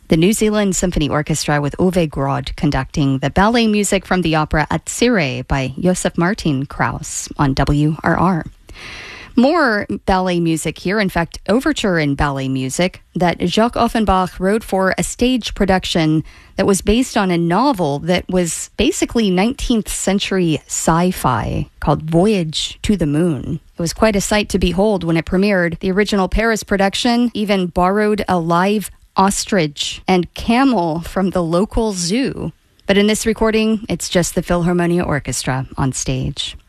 The New Zealand Symphony Orchestra with Ove Grod conducting the ballet music from the opera Atzire by Josef Martin Krauss on WRR. More ballet music here, in fact, overture in ballet music that Jacques Offenbach wrote for a stage production that was based on a novel that was basically 19th century sci-fi called Voyage to the Moon. It was quite a sight to behold when it premiered. The original Paris production even borrowed a live ostrich and camel from the local zoo. But in this recording, it's just the Philharmonia Orchestra on stage.